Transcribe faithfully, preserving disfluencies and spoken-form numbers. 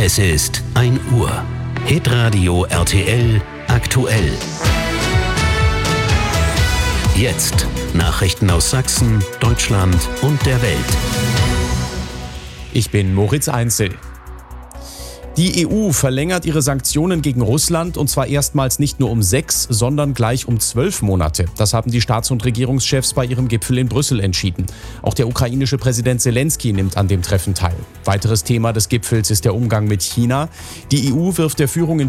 Es ist ein Uhr. Hitradio R T L aktuell. Jetzt Nachrichten aus Sachsen, Deutschland und der Welt. Ich bin Moritz Einzel. Die E U verlängert ihre Sanktionen gegen Russland und zwar erstmals nicht nur um sechs, sondern gleich um zwölf Monate. Das haben die Staats- und Regierungschefs bei ihrem Gipfel in Brüssel entschieden. Auch der ukrainische Präsident Zelensky nimmt an dem Treffen teil. Weiteres Thema des Gipfels ist der Umgang mit China. Die E U wirft der Führung in